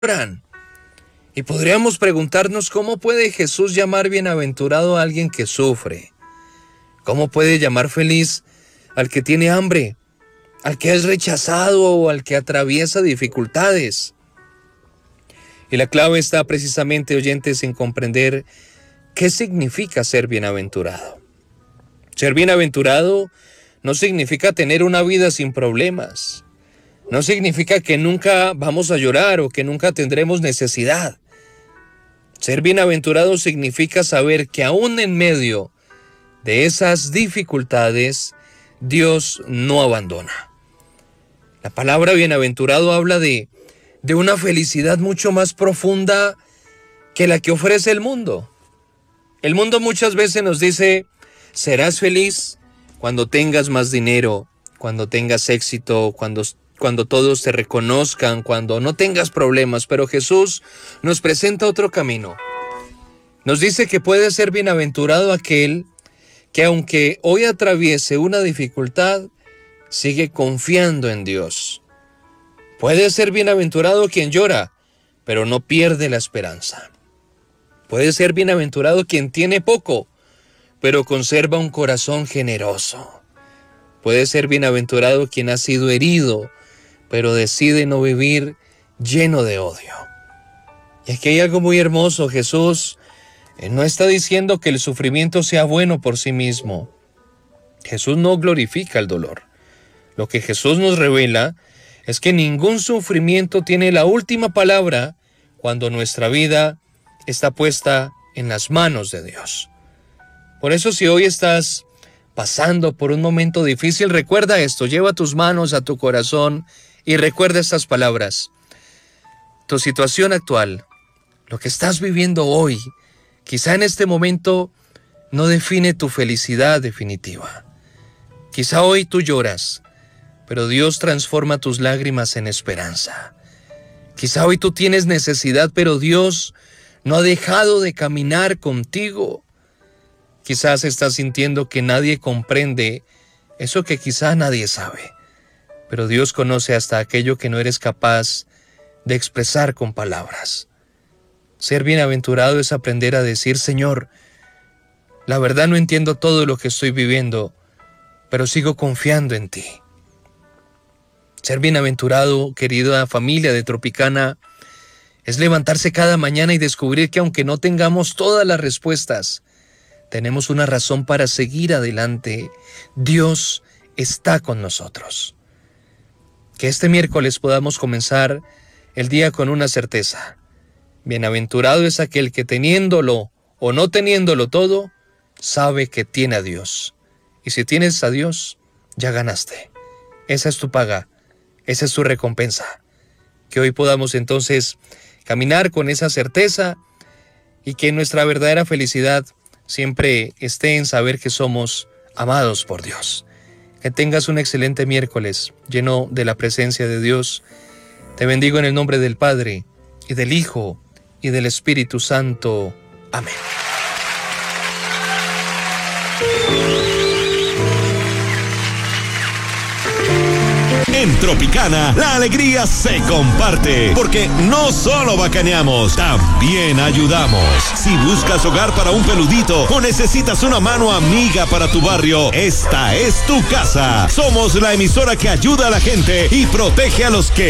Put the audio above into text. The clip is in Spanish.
lloran. Y podríamos preguntarnos cómo puede Jesús llamar bienaventurado a alguien que sufre. ¿Cómo puede llamar feliz al que tiene hambre, al que es rechazado o al que atraviesa dificultades? Y la clave está precisamente, oyentes, en comprender qué significa ser bienaventurado. Ser bienaventurado no significa tener una vida sin problemas. No significa que nunca vamos a llorar o que nunca tendremos necesidad. Ser bienaventurado significa saber que aún en medio de esas dificultades, Dios no abandona. La palabra bienaventurado habla de una felicidad mucho más profunda que la que ofrece el mundo. El mundo muchas veces nos dice: serás feliz cuando tengas más dinero, cuando tengas éxito, cuando todos te reconozcan, cuando no tengas problemas. Pero Jesús nos presenta otro camino. Nos dice que puede ser bienaventurado aquel que, aunque hoy atraviese una dificultad, sigue confiando en Dios. Puede ser bienaventurado quien llora, pero no pierde la esperanza. Puede ser bienaventurado quien tiene poco, pero conserva un corazón generoso. Puede ser bienaventurado quien ha sido herido, pero decide no vivir lleno de odio. Y aquí hay algo muy hermoso. Jesús no está diciendo que el sufrimiento sea bueno por sí mismo. Jesús no glorifica el dolor. Lo que Jesús nos revela es que ningún sufrimiento tiene la última palabra cuando nuestra vida está puesta en las manos de Dios. Por eso, si hoy estás pasando por un momento difícil, recuerda esto, lleva tus manos a tu corazón y recuerda estas palabras. Tu situación actual, lo que estás viviendo hoy, quizá en este momento no define tu felicidad definitiva. Quizá hoy tú lloras, pero Dios transforma tus lágrimas en esperanza. Quizá hoy tú tienes necesidad, pero Dios no ha dejado de caminar contigo. Quizás estás sintiendo que nadie comprende eso que quizá nadie sabe, pero Dios conoce hasta aquello que no eres capaz de expresar con palabras. Ser bienaventurado es aprender a decir: Señor, la verdad no entiendo todo lo que estoy viviendo, pero sigo confiando en ti. Ser bienaventurado, querida familia de Tropicana, es levantarse cada mañana y descubrir que aunque no tengamos todas las respuestas, tenemos una razón para seguir adelante. Dios está con nosotros. Que este miércoles podamos comenzar el día con una certeza. Bienaventurado es aquel que, teniéndolo o no teniéndolo todo, sabe que tiene a Dios. Y si tienes a Dios, ya ganaste. Esa es tu paga, esa es tu recompensa. Que hoy podamos entonces caminar con esa certeza y que nuestra verdadera felicidad siempre esté en saber que somos amados por Dios. Que tengas un excelente miércoles lleno de la presencia de Dios. Te bendigo en el nombre del Padre, y del Hijo, y del Espíritu Santo. Amén. En Tropicana, la alegría se comparte, porque no solo bacaneamos, también ayudamos. Si buscas hogar para un peludito o necesitas una mano amiga para tu barrio, esta es tu casa. Somos la emisora que ayuda a la gente y protege a los que